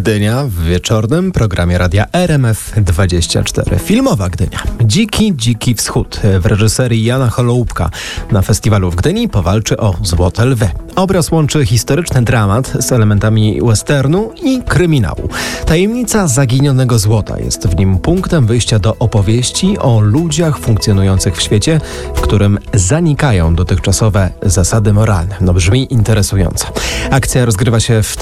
Gdynia w wieczornym programie radia RMF24. Filmowa Gdynia. Dziki Wschód w reżyserii Jana Holoubka na festiwalu w Gdyni powalczy o Złote Lwy. Obraz łączy historyczny dramat z elementami westernu i kryminału. Tajemnica zaginionego złota jest w nim punktem wyjścia do opowieści o ludziach funkcjonujących w świecie, w którym zanikają dotychczasowe zasady moralne. No, brzmi interesująco. Akcja rozgrywa się w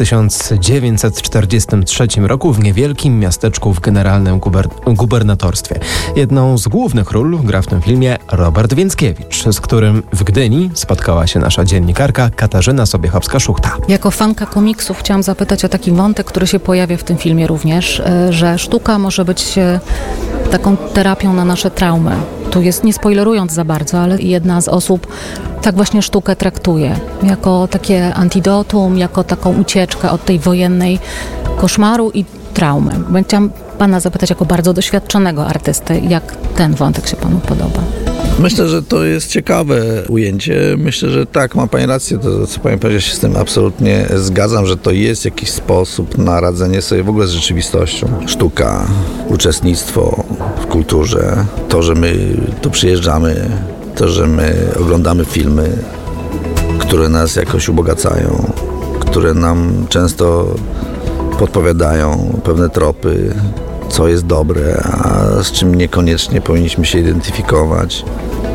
1943 roku w niewielkim miasteczku w generalnym gubernatorstwie. Jedną z głównych ról gra w tym filmie Robert Więckiewicz, z którym w Gdyni spotkała się nasza dziennikarka Katarzyna Sobiechowska-Szuchta. Jako fanka komiksów chciałam zapytać o taki wątek, który się pojawia w tym filmie również, że sztuka może być taką terapią na nasze traumy. Tu jest, nie spoilerując za bardzo, ale jedna z osób tak właśnie sztukę traktuje. Jako takie antidotum, jako taką ucieczkę od tej wojennej koszmaru i traumy. Chciałam pana zapytać jako bardzo doświadczonego artysty, jak ten wątek się panu podoba? Myślę, że to jest ciekawe ujęcie. Myślę, że tak, ma pani rację, to co pani powiedziała, się z tym absolutnie zgadzam, że to jest jakiś sposób na radzenie sobie w ogóle z rzeczywistością. Sztuka, uczestnictwo w kulturze, to, że my tu przyjeżdżamy, to, że my oglądamy filmy, które nas jakoś ubogacają, które nam często podpowiadają pewne tropy, co jest dobre, a z czym niekoniecznie powinniśmy się identyfikować.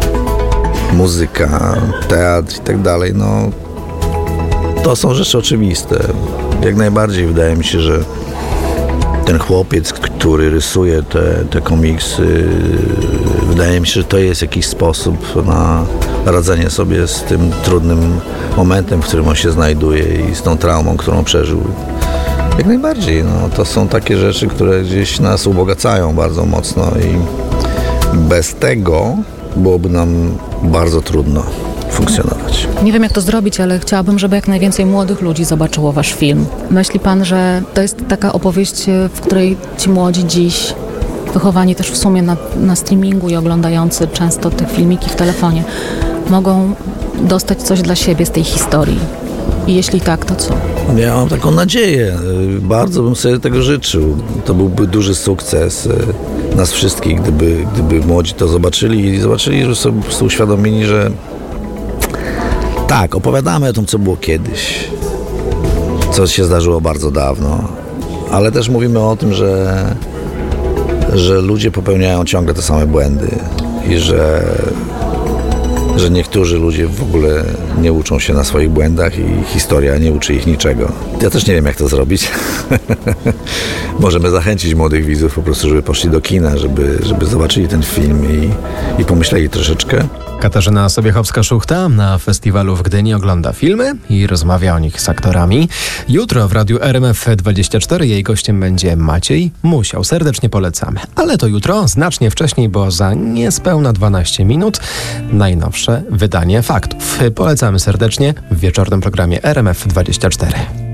Muzyka, teatr i tak dalej, no to są rzeczy oczywiste. Jak najbardziej wydaje mi się, że ten chłopiec, który rysuje te komiksy, wydaje mi się, że to jest jakiś sposób na radzenie sobie z tym trudnym momentem, w którym on się znajduje i z tą traumą, którą przeżył. Jak najbardziej, no, to są takie rzeczy, które gdzieś nas ubogacają bardzo mocno i bez tego byłoby nam bardzo trudno funkcjonować. Nie wiem, jak to zrobić, ale chciałabym, żeby jak najwięcej młodych ludzi zobaczyło wasz film. Myśli pan, że to jest taka opowieść, w której ci młodzi dziś, wychowani też w sumie na streamingu i oglądający często te filmiki w telefonie, mogą dostać coś dla siebie z tej historii? I jeśli tak, to co? Ja mam taką nadzieję. Bardzo bym sobie tego życzył. To byłby duży sukces nas wszystkich, gdyby młodzi to zobaczyli, że sobie po prostu uświadomili, że tak, opowiadamy o tym, co było kiedyś, co się zdarzyło bardzo dawno, ale też mówimy o tym, że ludzie popełniają ciągle te same błędy i że niektórzy ludzie w ogóle nie uczą się na swoich błędach i historia nie uczy ich niczego. Ja też nie wiem, jak to zrobić. Możemy zachęcić młodych widzów po prostu, żeby poszli do kina, żeby zobaczyli ten film i pomyśleli troszeczkę. Katarzyna Sobiechowska-Szuchta na festiwalu w Gdyni ogląda filmy i rozmawia o nich z aktorami. Jutro w radiu RMF24 jej gościem będzie Maciej Musiał. Serdecznie polecamy. Ale to jutro, znacznie wcześniej, bo za niespełna 12 minut najnowsze wydanie Faktów. Polecamy serdecznie w wieczornym programie RMF24.